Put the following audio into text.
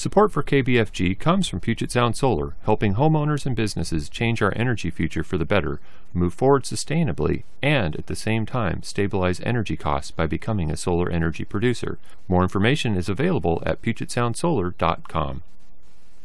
Support for KBFG comes from Puget Sound Solar, helping homeowners and businesses change our energy future for the better, move forward sustainably, and at the same time stabilize energy costs by becoming a solar energy producer. More information is available at PugetSoundSolar.com.